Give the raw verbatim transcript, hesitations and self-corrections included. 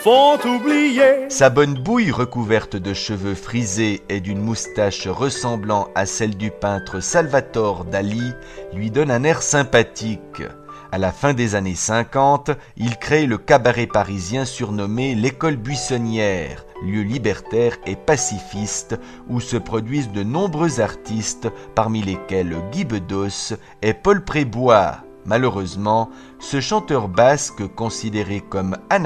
font oublier. Sa bonne bouille recouverte de cheveux frisés et d'une moustache ressemblant à celle du peintre Salvatore Dali lui donne un air sympathique. À la fin des années cinquante, il crée le cabaret parisien surnommé l'École Buissonnière, lieu libertaire et pacifiste où se produisent de nombreux artistes, parmi lesquels Guy Bedos et Paul Prébois. Malheureusement, ce chanteur basque, considéré comme